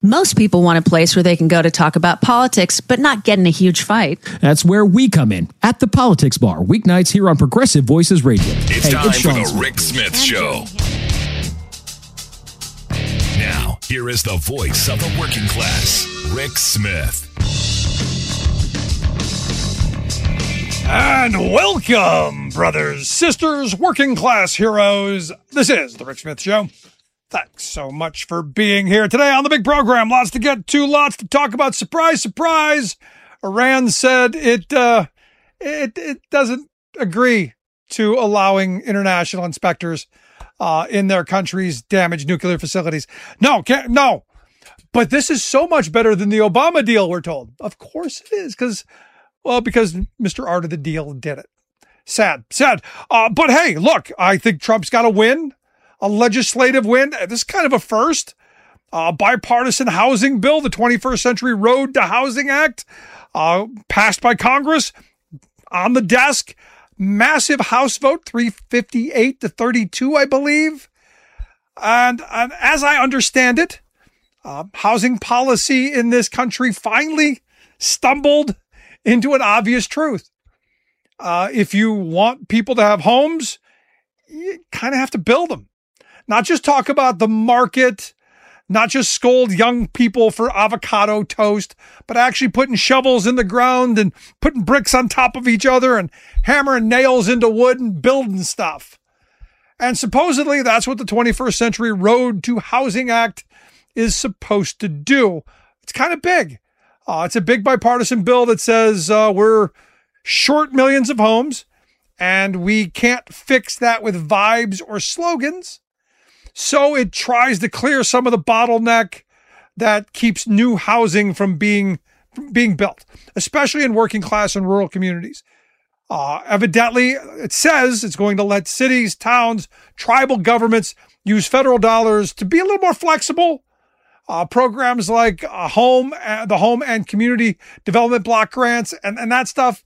Most people want a place where they can go to talk about politics, but not get in a huge fight. That's where we come in, at the Politics Bar, weeknights here on Progressive Voices Radio. It's time for the Rick Smith Show. Now, here is the voice of the working class, Rick Smith. And welcome, brothers, sisters, working class heroes. This is the Rick Smith Show. Thanks so much for being here today on the big program. Lots to get to, lots to talk about. Surprise, surprise. Iran said it doesn't agree to allowing international inspectors in their country's damaged nuclear facilities. No. But this is so much better than the Obama deal, we're told. Of course it is, because Mr. Art of the Deal did it. Sad. But hey, look, I think Trump's got a win. A legislative win. This is kind of a first. Bipartisan housing bill, the 21st Century Road to Housing Act, passed by Congress, on the desk. Massive House vote, 358 to 32, I believe. And as I understand it, housing policy in this country finally stumbled into an obvious truth. If you want people to have homes, you kind of have to build them. Not just talk about the market, not just scold young people for avocado toast, but actually putting shovels in the ground and putting bricks on top of each other and hammering nails into wood and building stuff. And supposedly that's what the 21st Century Road to Housing Act is supposed to do. It's kind of big. It's a big bipartisan bill that says we're short millions of homes and we can't fix that with vibes or slogans. So it tries to clear some of the bottleneck that keeps new housing from being built, especially in working class and rural communities. Evidently, it says it's going to let cities, towns, tribal governments use federal dollars to be a little more flexible. Programs like the Home and Community Development Block Grants and that stuff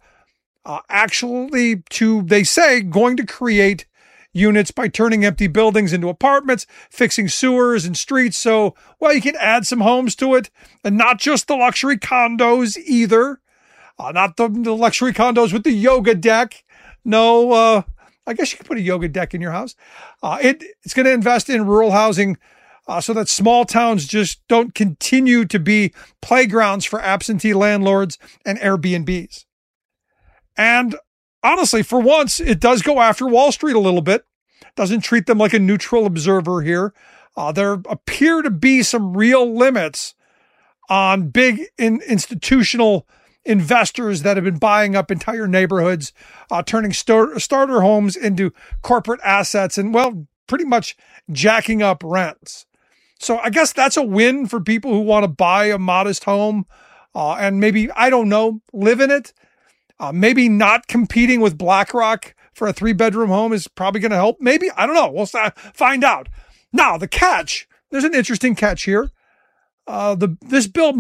they say, going to create units by turning empty buildings into apartments, fixing sewers and streets. So, you can add some homes to it, and not just the luxury condos either. Not the luxury condos with the yoga deck. No, I guess you could put a yoga deck in your house. It's going to invest in rural housing so that small towns just don't continue to be playgrounds for absentee landlords and Airbnbs. And honestly, for once, it does go after Wall Street a little bit. Doesn't treat them like a neutral observer here. There appear to be some real limits on big institutional investors that have been buying up entire neighborhoods, turning starter homes into corporate assets and, pretty much jacking up rents. So I guess that's a win for people who want to buy a modest home and maybe, live in it. Maybe not competing with BlackRock for a 3-bedroom home is probably going to help. Maybe, I don't know. We'll find out. Now, the catch, there's an interesting catch here. This bill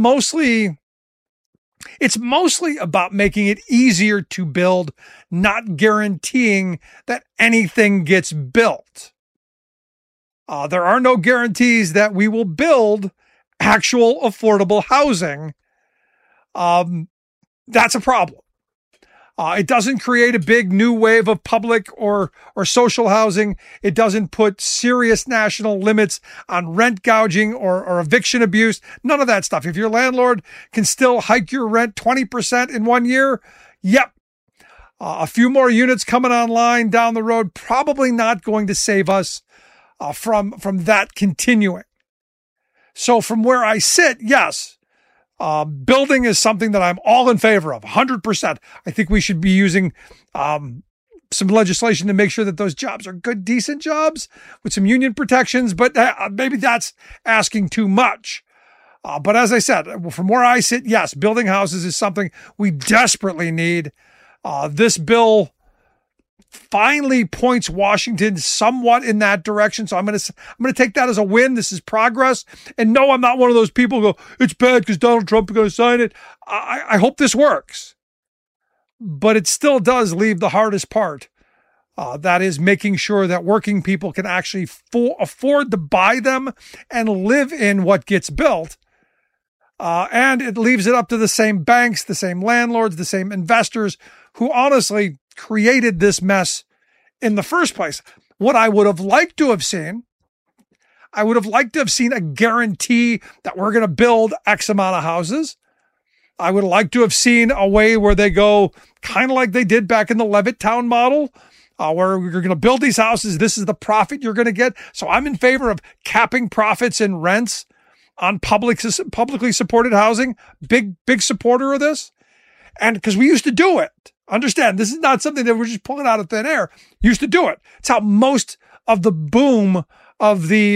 it's mostly about making it easier to build, not guaranteeing that anything gets built. There are no guarantees that we will build actual affordable housing. That's a problem. It doesn't create a big new wave of public or social housing. It doesn't put serious national limits on rent gouging or eviction abuse. None of that stuff. If your landlord can still hike your rent 20% in 1 year, yep. A few more units coming online down the road, probably not going to save us from that continuing. So from where I sit, yes. Building is something that I'm all in favor of, 100%. I think we should be using some legislation to make sure that those jobs are good, decent jobs with some union protections, but maybe that's asking too much. But as I said, from where I sit, yes, building houses is something we desperately need. This bill finally points Washington somewhat in that direction. So I'm going to take that as a win. This is progress. And no, I'm not one of those people who go, it's bad because Donald Trump is going to sign it. I hope this works. But it still does leave the hardest part. That is making sure that working people can actually afford to buy them and live in what gets built. And it leaves it up to the same banks, the same landlords, the same investors who honestly created this mess in the first place. What I would have liked to have seen, a guarantee that we're going to build X amount of houses. I would like to have seen a way where they go kind of like they did back in the Levittown model, where you're going to build these houses. This is the profit you're going to get. So I'm in favor of capping profits and rents on publicly supported housing. Big supporter of this. And because we used to do it. Understand, this is not something that we're just pulling out of thin air. Used to do it. It's how most of the boom of the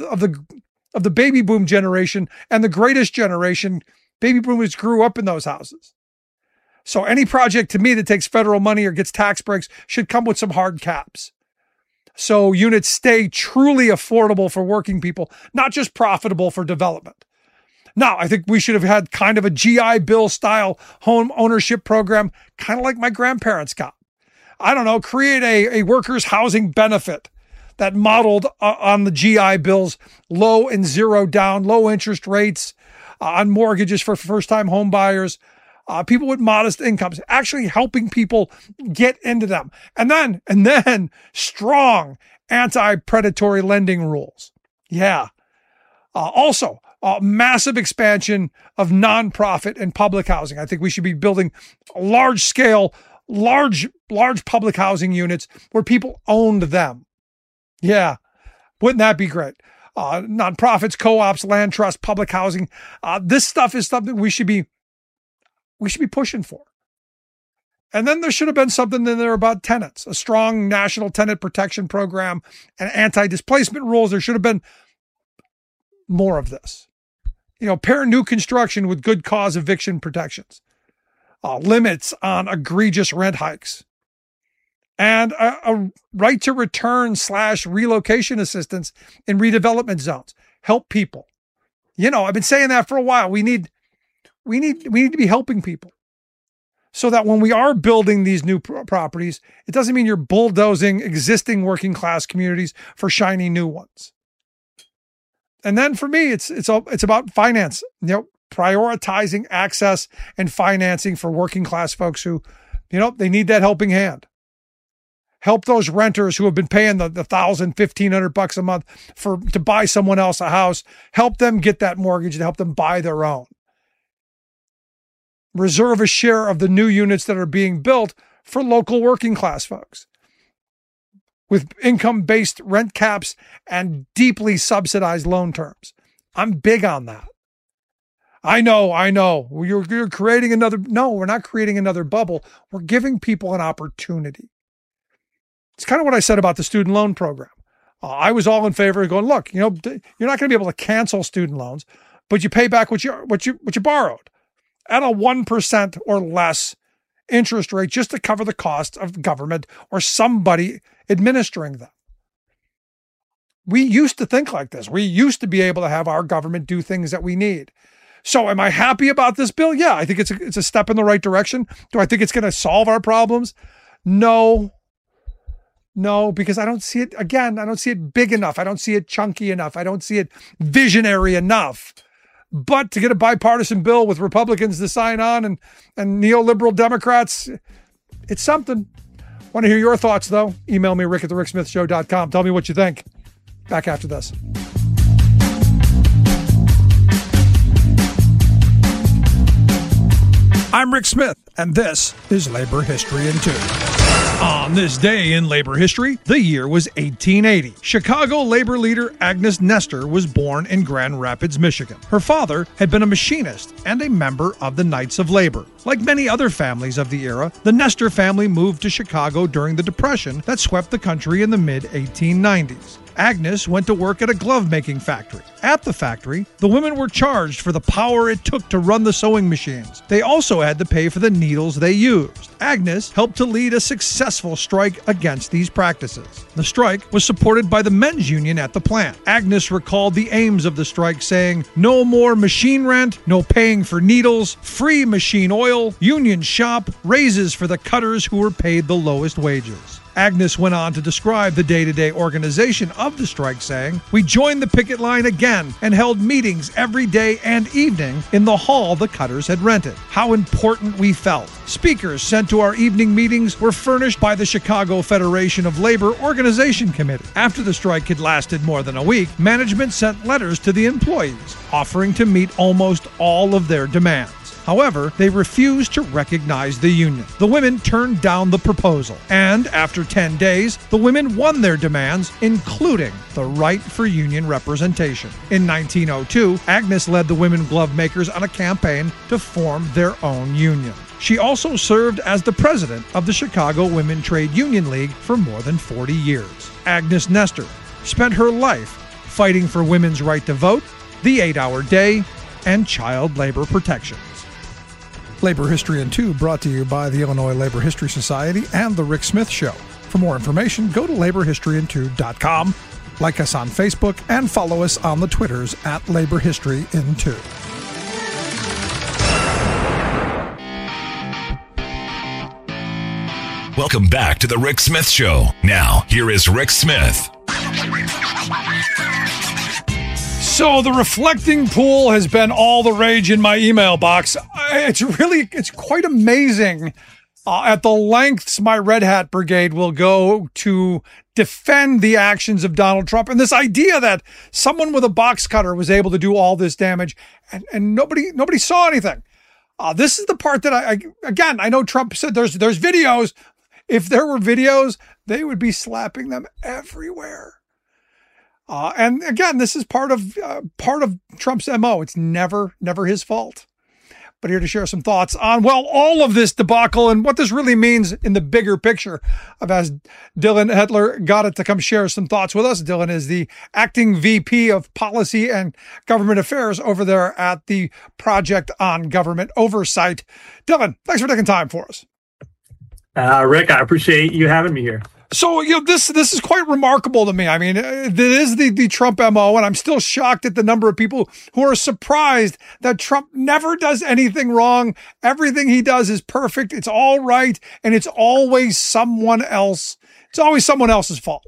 baby boom generation and the greatest generation, baby boomers grew up in those houses. So any project to me that takes federal money or gets tax breaks should come with some hard caps. So units stay truly affordable for working people, not just profitable for development. Now, I think we should have had kind of a GI Bill style home ownership program, kind of like my grandparents got. I don't know, create a workers' housing benefit that modeled on the GI Bill's low and zero down, low interest rates on mortgages for first-time home buyers, people with modest incomes, actually helping people get into them. And then strong anti-predatory lending rules. Yeah. Also, massive expansion of nonprofit and public housing. I think we should be building large-scale, large public housing units where people owned them. Yeah. Wouldn't that be great? Nonprofits, co-ops, land trust, public housing. This stuff is something we should be pushing for. And then there should have been something in there about tenants, a strong national tenant protection program and anti-displacement rules. There should have been more of this. Pair new construction with good cause eviction protections, limits on egregious rent hikes, and a right to return / relocation assistance in redevelopment zones. Help people. I've been saying that for a while. We need to be helping people so that when we are building these new properties, it doesn't mean you're bulldozing existing working class communities for shiny new ones. And then for me, it's about finance, prioritizing access and financing for working class folks who, they need that helping hand. Help those renters who have been paying the $1,000, $1,500 a month to buy someone else a house. Help them get that mortgage and help them buy their own. Reserve a share of the new units that are being built for local working class folks, with income-based rent caps and deeply subsidized loan terms. I'm big on that. I know. You're creating no, we're not creating another bubble. We're giving people an opportunity. It's kind of what I said about the student loan program. I was all in favor of going, look, you're not going to be able to cancel student loans, but you pay back what you borrowed at a 1% or less interest rate just to cover the cost of government or somebody administering them. We used to think like this. We used to be able to have our government do things that we need. So am I happy about this bill? Yeah, I think it's a step in the right direction. Do I think it's going to solve our problems? No, because I don't see it, again, I don't see it big enough. I don't see it chunky enough. I don't see it visionary enough. But to get a bipartisan bill with Republicans to sign on and neoliberal Democrats, it's something. Want to hear your thoughts, though? Email me, rick@thericksmithshow.com. Tell me what you think. Back after this. I'm Rick Smith, and this is Labor History in 2. On this day in labor history, the year was 1880. Chicago labor leader Agnes Nestor was born in Grand Rapids, Michigan. Her father had been a machinist and a member of the Knights of Labor. Like many other families of the era, the Nestor family moved to Chicago during the Depression that swept the country in the mid-1890s. Agnes went to work at a glove-making factory. At the factory, the women were charged for the power it took to run the sewing machines. They also had to pay for the needles they used. Agnes helped to lead a successful strike against these practices. The strike was supported by the men's union at the plant. Agnes recalled the aims of the strike, saying, "No more machine rent, no paying for needles, free machine oil, union shop, raises for the cutters who were paid the lowest wages." Agnes went on to describe the day-to-day organization of the strike, saying, "We joined the picket line again and held meetings every day and evening in the hall the cutters had rented. How important we felt. Speakers sent to our evening meetings were furnished by the Chicago Federation of Labor Organization Committee. After the strike had lasted more than a week, management sent letters to the employees offering to meet almost all of their demands. However, they refused to recognize the union. The women turned down the proposal, and after 10 days, the women won their demands, including the right for union representation. In 1902, Agnes led the women glove makers on a campaign to form their own union. She also served as the president of the Chicago Women Trade Union League for more than 40 years. Agnes Nestor spent her life fighting for women's right to vote, the 8-hour day, and child labor protections." Labor History in 2 brought to you by the Illinois Labor History Society and The Rick Smith Show. For more information, go to laborhistoryin2.com, like us on Facebook, and follow us on the Twitters at Labor History in 2. Welcome back to the Rick Smith Show. Now, here is Rick Smith. So the reflecting pool has been all the rage in my email box. It's quite amazing at the lengths my Red Hat Brigade will go to defend the actions of Donald Trump. And this idea that someone with a box cutter was able to do all this damage and nobody saw anything. This is the part that I know Trump said there's videos. If there were videos, they would be slapping them everywhere. And again, this is part of Trump's MO. It's never his fault. But here to share some thoughts on, all of this debacle and what this really means in the bigger picture. I've asked Dylan Hetler got it to come share some thoughts with us. Dylan is the acting VP of Policy and Government Affairs over there at the Project on Government Oversight. Dylan, thanks for taking time for us. Rick, I appreciate you having me here. So, this is quite remarkable to me. I mean, it is the Trump MO, and I'm still shocked at the number of people who are surprised that Trump never does anything wrong. Everything he does is perfect. It's all right, and it's always someone else. It's always someone else's fault.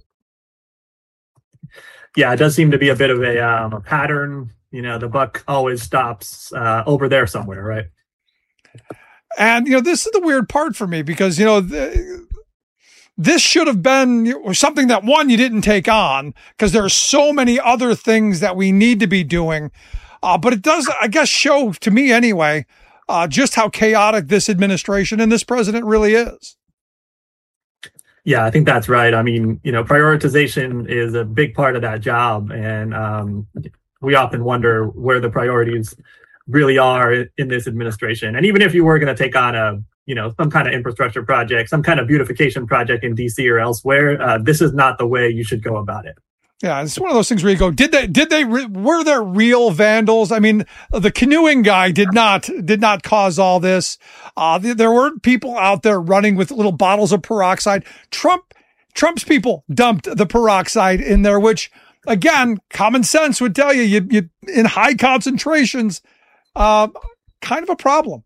Yeah, it does seem to be a bit of a pattern. The buck always stops over there somewhere, right? And, this is the weird part for me because, this should have been something that, one, you didn't take on because there are so many other things that we need to be doing. But it does, I guess, show to me anyway, just how chaotic this administration and this president really is. Yeah, I think that's right. I mean, prioritization is a big part of that job. And we often wonder where the priorities really are in this administration. And even if you were going to take on some kind of infrastructure project, some kind of beautification project in DC or elsewhere, this is not the way you should go about it. Yeah, it's one of those things where you go, were there real vandals? I mean, the canoeing guy did not cause all this. There were people out there running with little bottles of peroxide. Trump's people dumped the peroxide in there, which, again, common sense would tell you in high concentrations, kind of a problem.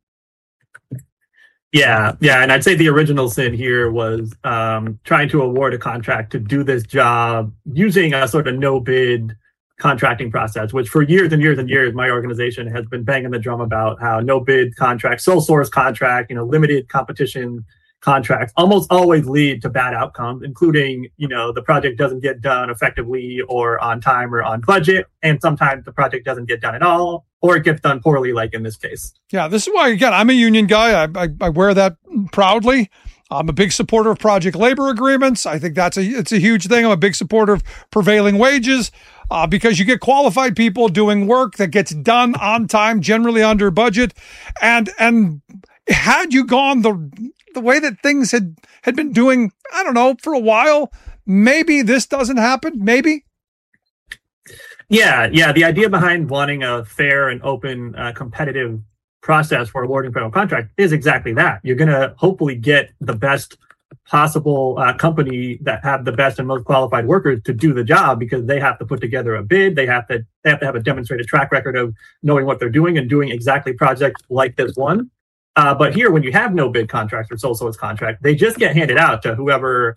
Yeah. And I'd say the original sin here was trying to award a contract to do this job using a sort of no-bid contracting process, which for years and years and years, my organization has been banging the drum about how no-bid contract, sole source contract, limited competition contracts almost always lead to bad outcomes, including, the project doesn't get done effectively or on time or on budget. And sometimes the project doesn't get done at all, or it gets done poorly, like in this case. Yeah, this is why, again, I'm a union guy. I wear that proudly. I'm a big supporter of project labor agreements. I think it's a huge thing. I'm a big supporter of prevailing wages because you get qualified people doing work that gets done on time, generally under budget. And had you gone the way that things had been doing, I don't know, for a while, maybe this doesn't happen. Maybe. Yeah. The idea behind wanting a fair and open, competitive process for awarding federal contract is exactly that. You're going to hopefully get the best possible company that have the best and most qualified workers to do the job, because they have to put together a bid. They have to have a demonstrated track record of knowing what they're doing and doing exactly projects like this one. But here, when you have no bid contracts or sole source contract, they just get handed out to whoever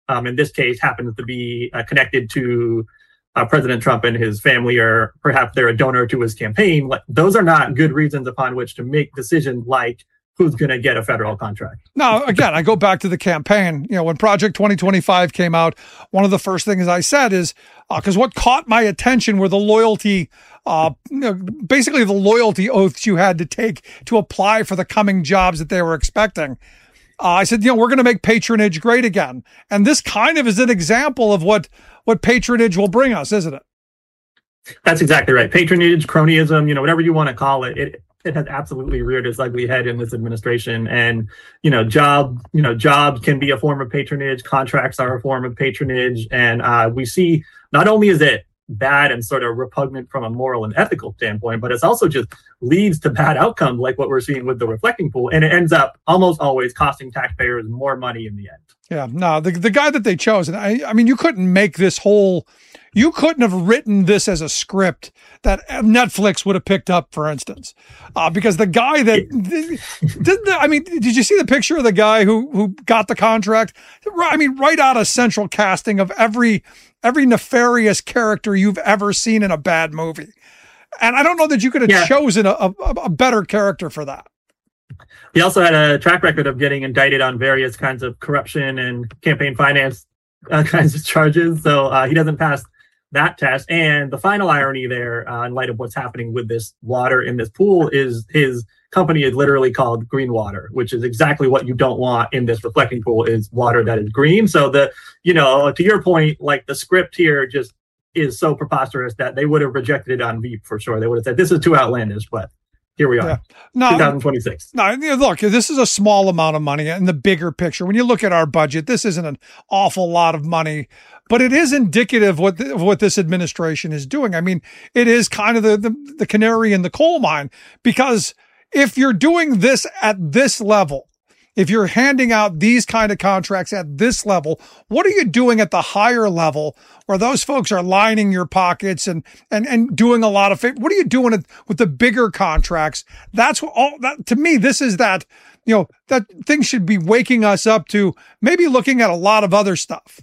in this case happens to be connected to President Trump and his family, or perhaps they're a donor to his campaign, those are not good reasons upon which to make decisions like who's going to get a federal contract. Now, again, I go back to the campaign. When Project 2025 came out, one of the first things I said is, because what caught my attention were the loyalty, basically the loyalty oaths you had to take to apply for the coming jobs that they were expecting. I said, we're going to make patronage great again. And this kind of is an example of what patronage will bring us, isn't it? That's exactly right. Patronage, cronyism, whatever you want to call it, it has absolutely reared its ugly head in this administration. And, jobs can be a form of patronage. Contracts are a form of patronage. And we see not only is it bad and sort of repugnant from a moral and ethical standpoint, but it's also just leads to bad outcomes like what we're seeing with the reflecting pool. And it ends up almost always costing taxpayers more money in the end. Yeah, no, the guy that they chose, and I mean, you couldn't have written this as a script that Netflix would have picked up, for instance, because the guy that did you see the picture of the guy who got the contract? I mean, right out of central casting of every nefarious character you've ever seen in a bad movie. And I don't know that you could have chosen a better character for that. He also had a track record of getting indicted on various kinds of corruption and campaign finance kinds of charges. So he doesn't pass that test. And the final irony there, in light of what's happening with this water in this pool, is his company is literally called Green Water, which is exactly what you don't want in this reflecting pool, is water that is green. So to your point, like the script here just is so preposterous that they would have rejected it on Veep for sure. They would have said, this is too outlandish, but here we are. Yeah. No, 2026. No, look, this is a small amount of money in the bigger picture. When you look at our budget, this isn't an awful lot of money, but it is indicative of what this administration is doing. I mean, it is kind of the canary in the coal mine, because if you're doing this at this level, if you're handing out these kind of contracts at this level, what are you doing at the higher level where those folks are lining your pockets and doing a lot of favor? What are you doing with the bigger contracts? That's all that, to me, this is that, that thing should be waking us up to maybe looking at a lot of other stuff.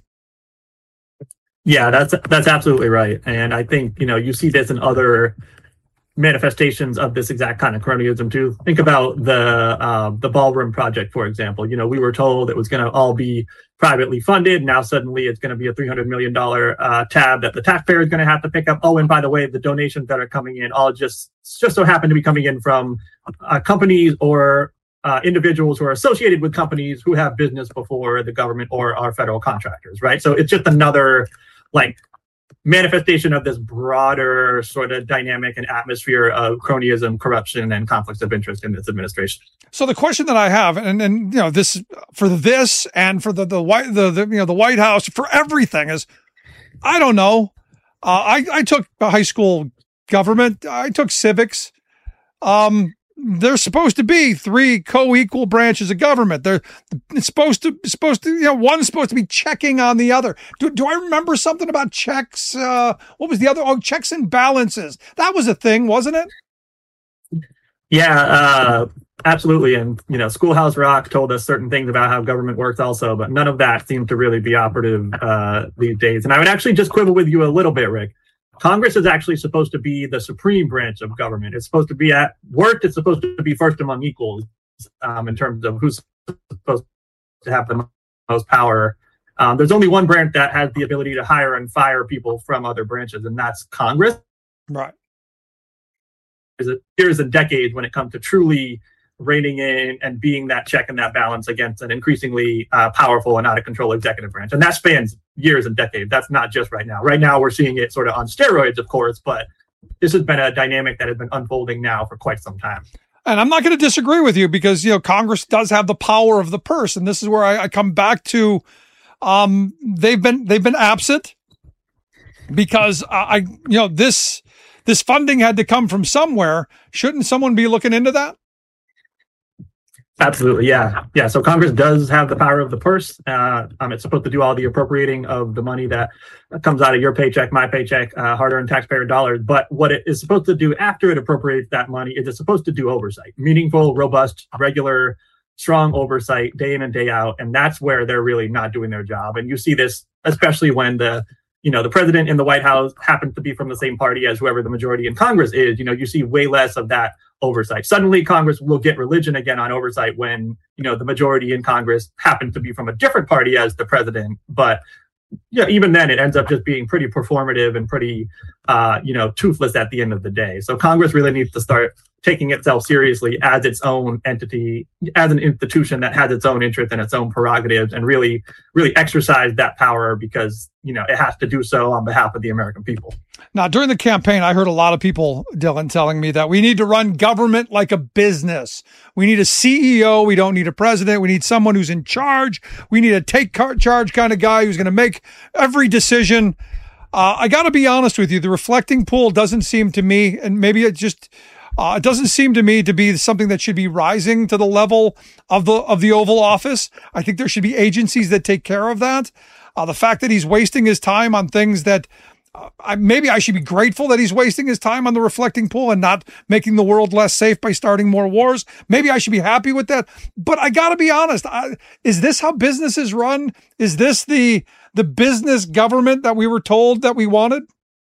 Yeah, that's absolutely right. And I think, you see this in other manifestations of this exact kind of cronyism too. Think about the Ballroom Project, for example. We were told it was going to all be privately funded. Now suddenly it's going to be a $300 million tab that the taxpayer is going to have to pick up. Oh, and by the way, the donations that are coming in all just so happen to be coming in from companies or individuals who are associated with companies who have business before the government or our federal contractors, right? So it's just another manifestation of this broader sort of dynamic and atmosphere of cronyism, corruption, and conflicts of interest in this administration. So the question that I have, and this for this and for the White House, for everything, is, I don't know. I took high school government. I took civics. There's supposed to be 3 co-equal branches of government. It's supposed to, one's supposed to be checking on the other. Do I remember something about checks? What was the other? Oh, checks and balances. That was a thing, wasn't it? Yeah, absolutely. And, Schoolhouse Rock told us certain things about how government works also, but none of that seems to really be operative these days. And I would actually just quibble with you a little bit, Rick. Congress is actually supposed to be the supreme branch of government. It's supposed to be at work. It's supposed to be first among equals in terms of who's supposed to have the most power. There's only one branch that has the ability to hire and fire people from other branches, and that's Congress. Right. Years and decades when it comes to truly reining in and being that check and that balance against an increasingly powerful and out of control executive branch. And that spans years and decades. That's not just right now. Right now, we're seeing it sort of on steroids, of course, but this has been a dynamic that has been unfolding now for quite some time. And I'm not going to disagree with you, because, Congress does have the power of the purse. And this is where I come back to, they've been absent, because this funding had to come from somewhere. Shouldn't someone be looking into that? Absolutely. Yeah. So Congress does have the power of the purse. It's supposed to do all the appropriating of the money that comes out of your paycheck, my paycheck, hard-earned taxpayer dollars. But what it is supposed to do after it appropriates that money is it's supposed to do oversight, meaningful, robust, regular strong oversight day in and day out. And that's where they're really not doing their job. And you see this, especially when the president in the White House happens to be from the same party as whoever the majority in Congress is. You see way less of that oversight. Suddenly Congress will get religion again on oversight when, the majority in Congress happens to be from a different party as the president. But yeah, even then it ends up just being pretty performative and pretty, toothless at the end of the day. So Congress really needs to start taking itself seriously as its own entity, as an institution that has its own interests and its own prerogatives, and really, really exercise that power because, it has to do so on behalf of the American people. Now, during the campaign, I heard a lot of people, Dylan, telling me that we need to run government like a business. We need a CEO. We don't need a president. We need someone who's in charge. We need a take charge kind of guy who's going to make every decision. I got to be honest with you. The reflecting pool doesn't seem to me, and maybe it doesn't seem to me to be something that should be rising to the level of the Oval Office. I think there should be agencies that take care of that. The fact that he's wasting his time on things that maybe I should be grateful that he's wasting his time on the reflecting pool and not making the world less safe by starting more wars. Maybe I should be happy with that. But I got to be honest. Is this how businesses run? Is this the business government that we were told that we wanted?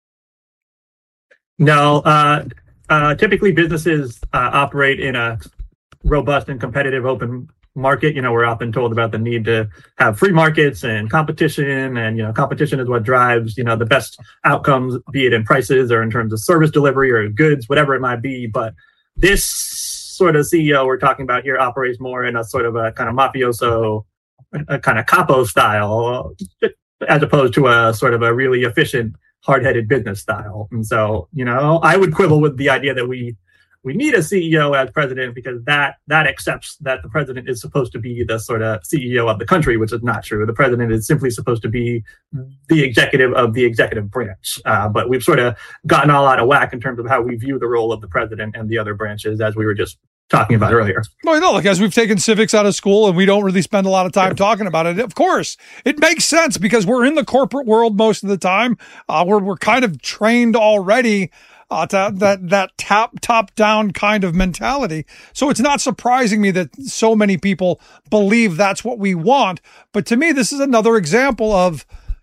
No. Typically, businesses operate in a robust and competitive open market. We're often told about the need to have free markets and competition, and competition is what drives the best outcomes, be it in prices or in terms of service delivery or goods, whatever it might be. But this sort of CEO we're talking about here operates more in a sort of a kind of mafioso, a kind of capo style, as opposed to a sort of a really efficient, hard-headed business style. And so, I would quibble with the idea that we need a CEO as president, because that accepts that the president is supposed to be the sort of CEO of the country, which is not true. The president is simply supposed to be the executive of the executive branch. But we've sort of gotten all out of whack in terms of how we view the role of the president and the other branches, as we were just talking about earlier. Well, as we've taken civics out of school and we don't really spend a lot of time talking about it, of course, it makes sense because we're in the corporate world most of the time. We're kind of trained already to that top-down kind of mentality. So it's not surprising me that so many people believe that's what we want. But to me, this is another example of,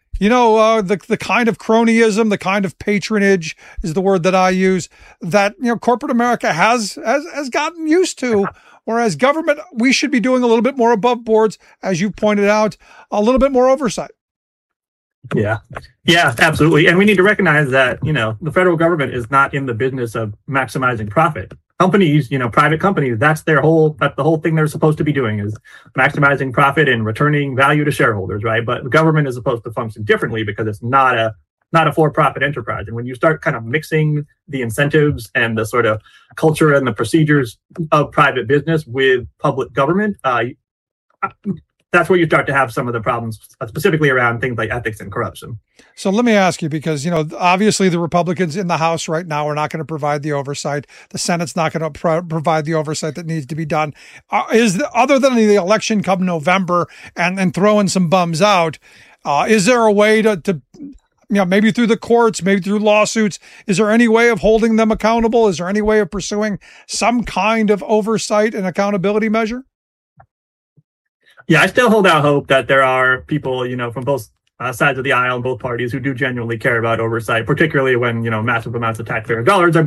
the kind of cronyism, the kind of patronage is the word that I use, that, corporate America has gotten used to. Whereas government, we should be doing a little bit more above boards, as you pointed out, a little bit more oversight. Yeah, absolutely. And we need to recognize that, the federal government is not in the business of maximizing profit. Companies, private companies, that's the whole thing they're supposed to be doing, is maximizing profit and returning value to shareholders, right? But the government is supposed to function differently because it's not a for-profit enterprise. And when you start kind of mixing the incentives and the sort of culture and the procedures of private business with public government, that's where you start to have some of the problems, specifically around things like ethics and corruption. So let me ask you, because, obviously the Republicans in the House right now are not going to provide the oversight. The Senate's not going to provide the oversight that needs to be done. Other than the election come November and throwing some bums out, is there a way to maybe through the courts, maybe through lawsuits, is there any way of holding them accountable? Is there any way of pursuing some kind of oversight and accountability measure? Yeah, I still hold out hope that there are people, from both sides of the aisle, both parties, who do genuinely care about oversight, particularly when, massive amounts of taxpayer dollars are